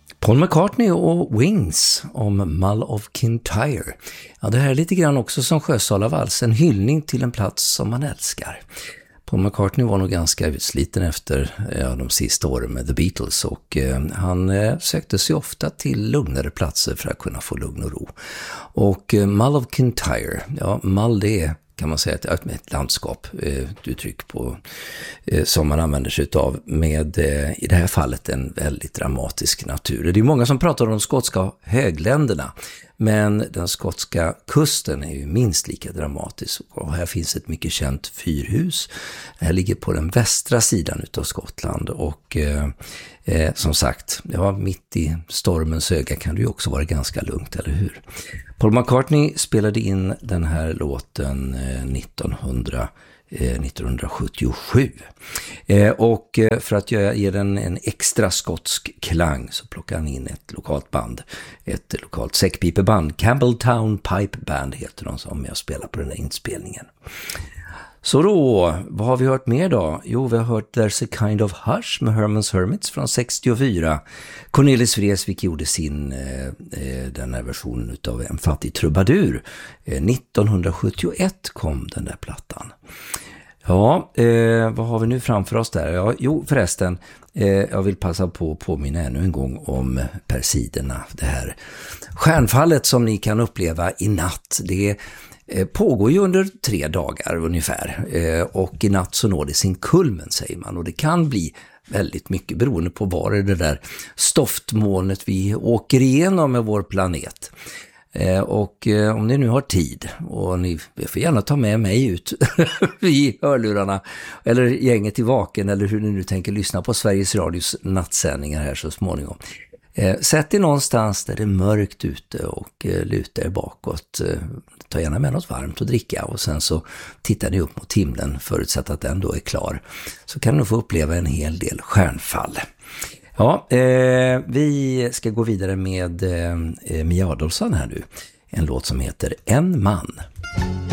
Paul McCartney och Wings om Mull of Kintyre. Ja, det här är lite grann också som Sjösalavals, en hyllning till en plats som man älskar. Paul McCartney var nog ganska utsliten efter de sista åren med The Beatles och han sökte sig ofta till lugnare platser för att kunna få lugn och ro. Och Mull of Kintyre, ja, Mull det är kan man säga ett landskap, ett uttryck på, som man använder sig av med i det här fallet en väldigt dramatisk natur. Det är många som pratar om de skotska högländerna, men den skotska kusten är ju minst lika dramatisk och här finns ett mycket känt fyrhus. Det här ligger på den västra sidan utav Skottland och som sagt, ja, mitt i stormens öga kan det ju också vara ganska lugnt, eller hur? Paul McCartney spelade in den här låten 1977. Och för att ge den en extra skotsk klang så plockade han in ett lokalt band, ett lokalt säckpipeband, Campbelltown Pipe Band heter de, som jag spelar på den här inspelningen. Så då, vad har vi hört mer då? Jo, vi har hört There's a Kind of Hush med Herman's Hermits från 64. Cornelis Vreeswijk gjorde den här versionen av En fattig trubadur. 1971 kom den där plattan. Ja, vad har vi nu framför oss där? Ja, jo, förresten, jag vill passa på att påminna ännu en gång om Persiderna. Det här stjärnfallet som ni kan uppleva i natt, det pågår ju under 3 dagar ungefär och i natt så når det sin kulmen, säger man, och det kan bli väldigt mycket beroende på var det där stoftmolnet vi åker igenom med vår planet. Och om ni nu har tid och ni får gärna ta med mig ut i hörlurarna eller gänget i Vaken eller hur ni nu tänker lyssna på Sveriges Radios nattsändningar här så småningom. Sätt er någonstans där det är mörkt ute och luta er bakåt. Ta gärna med något varmt att dricka och sen så tittar ni upp mot himlen förutsatt att den då är klar. Så kan ni få uppleva en hel del stjärnfall. Ja, vi ska gå vidare med Mia Adolfsson här nu. En låt som heter En man.